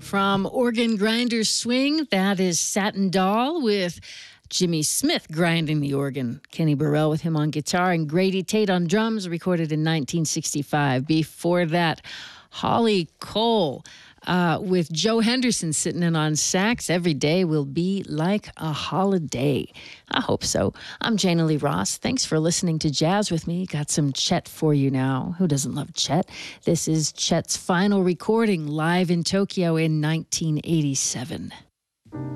From Organ Grinders Swing, that is Satin Doll with Jimmy Smith grinding the organ. Kenny Burrell with him on guitar and Grady Tate on drums, recorded in 1965. Before that, Holly Cole with Joe Henderson sitting in on sax. Every day will be like a holiday. I hope so. I'm Jana Lee Ross. Thanks for listening to Jazz with me. Got some Chet for you now. Who doesn't love Chet? This is Chet's final recording live in Tokyo in 1987.